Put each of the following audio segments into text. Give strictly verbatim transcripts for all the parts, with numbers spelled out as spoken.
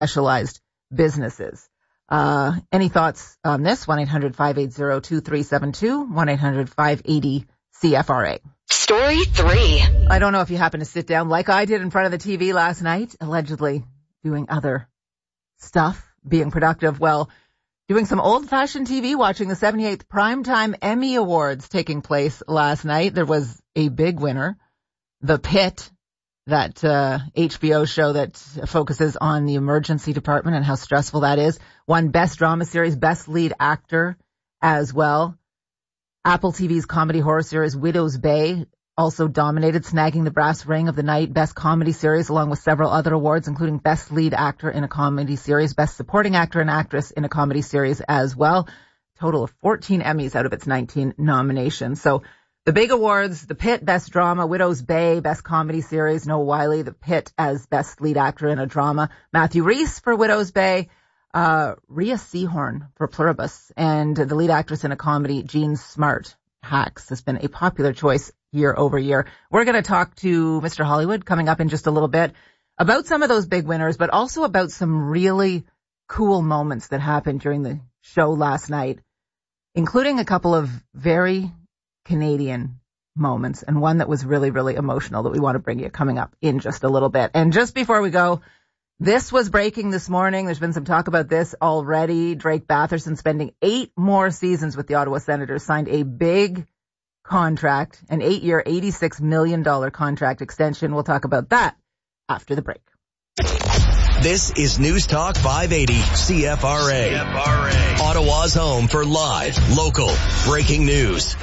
specialized businesses. Uh, any thoughts on this? one eight hundred five eight zero two three seven two, one eight hundred five eight zero C F R A. Story three. I don't know if you happen to sit down like I did in front of the T V last night, allegedly doing other stuff, being productive. Well, doing some old-fashioned T V, watching the seventy-eighth Primetime Emmy Awards taking place last night. There was a big winner, The Pit, that uh, H B O show that focuses on the emergency department and how stressful that is. Won Best Drama Series, Best Lead Actor as well. Apple T V's comedy horror series Widow's Bay also dominated, snagging the brass ring of the night, Best Comedy Series, along with several other awards, including Best Lead Actor in a Comedy Series, Best Supporting Actor and Actress in a Comedy Series as well. Total of fourteen Emmys out of its nineteen nominations. So the big awards: The Pit, Best Drama; Widow's Bay, Best Comedy Series; Noah Wyle, The Pit as Best Lead Actor in a Drama; Matthew Rhys for Widow's Bay; uh, Rhea Seehorn for Pluribus; and the lead actress in a comedy, Jean Smart. Hacks has been a popular choice year over year. We're going to talk to Mister Hollywood coming up in just a little bit about some of those big winners, but also about some really cool moments that happened during the show last night, including a couple of very Canadian moments and one that was really, really emotional that we want to bring you coming up in just a little bit. And just before we go, this was breaking this morning. There's been some talk about this already. Drake Batherson spending eight more seasons with the Ottawa Senators, signed a big contract, an eight-year, eighty-six million dollars contract extension. We'll talk about that after the break. This is News Talk five eighty C F R A. C F R A. Ottawa's home for live, local, breaking news.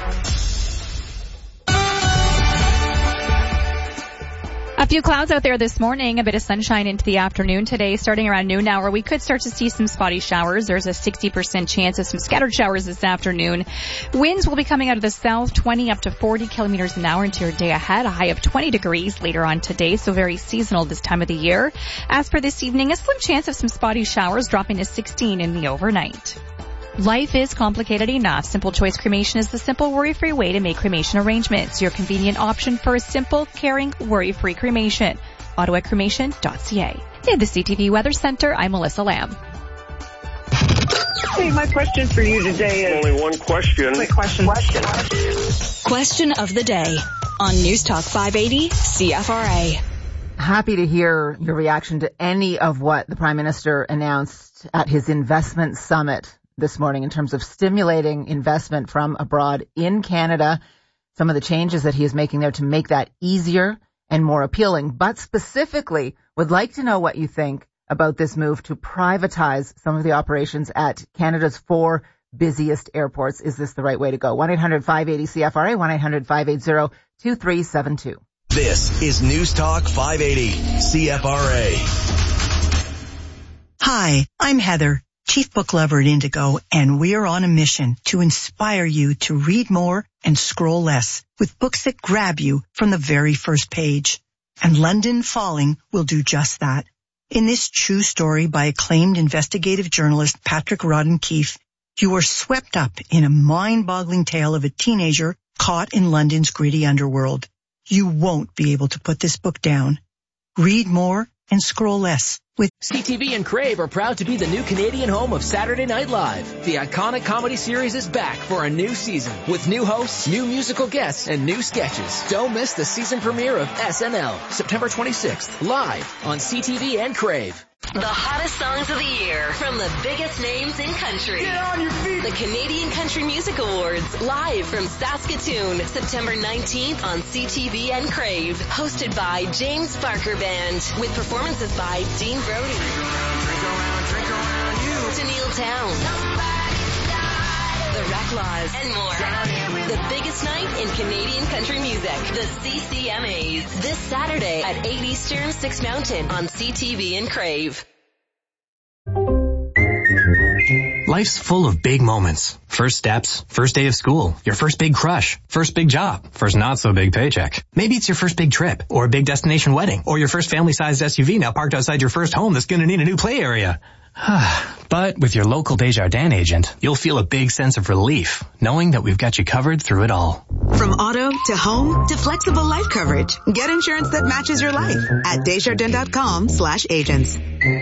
A few clouds out there this morning, a bit of sunshine into the afternoon today. Starting around noon hour, we could start to see some spotty showers. There's a sixty percent chance of some scattered showers this afternoon. Winds will be coming out of the south, twenty up to forty kilometers an hour into your day ahead, a high of twenty degrees later on today, so very seasonal this time of the year. As for this evening, a slim chance of some spotty showers, dropping to sixteen in the overnight. Life is complicated enough. Simple Choice Cremation is the simple, worry-free way to make cremation arrangements. Your convenient option for a simple, caring, worry-free cremation. ottawa cremation dot c a. In the C T V Weather Center, I'm Melissa Lamb. Hey, my question for you today is... Only one question. Quick question. Question. Question of the day on News Talk five eighty C F R A. Happy to hear your reaction to any of what the Prime Minister announced at his investment summit this morning in terms of stimulating investment from abroad in Canada, some of the changes that he is making there to make that easier and more appealing. But specifically, would like to know what you think about this move to privatize some of the operations at Canada's four busiest airports. Is this the right way to go? one eight hundred five eight zero C F R A, one eight hundred five eight zero two three seven two. This is News Talk five eighty C F R A. Hi, I'm Heather, Chief Book Lover at Indigo, and we're on a mission to inspire you to read more and scroll less with books that grab you from the very first page. And London Falling will do just that. In this true story by acclaimed investigative journalist Patrick Rodden-Keefe, you are swept up in a mind-boggling tale of a teenager caught in London's gritty underworld. You won't be able to put this book down. Read more and scroll less. With C T V and Crave are proud to be the new Canadian home of Saturday Night Live. The iconic comedy series is back for a new season with new hosts, new musical guests, and new sketches. Don't miss the season premiere of S N L, September twenty-sixth, live on C T V and Crave. The hottest songs of the year from the biggest names in country. Get on your feet. The Canadian Country Music Awards, live from Saskatoon, September nineteenth on C T V and Crave. Hosted by James Barker Band, with performances by Dean Brody, Drink around, drink around, drink around you. Tenille Town, The Reclaws, and more. The biggest night in Canadian country music, the C C M As. This Saturday at eight Eastern, six Mountain on C T V and Crave. Life's full of big moments. First steps, first day of school, your first big crush, first big job, first not so big paycheck. Maybe it's your first big trip, or a big destination wedding, or your first family-sized S U V now parked outside your first home that's going to need a new play area. But with your local Desjardins agent, you'll feel a big sense of relief, knowing that we've got you covered through it all. From auto to home to flexible life coverage, get insurance that matches your life at Desjardins dot com slash agents.